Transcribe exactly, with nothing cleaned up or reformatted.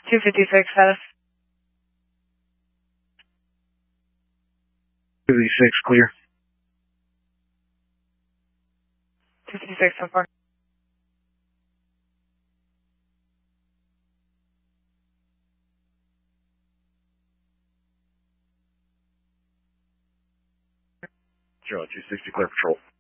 two fifty-six status. two fifty-six clear. two fifty-six so far. Charlie two sixty clear patrol.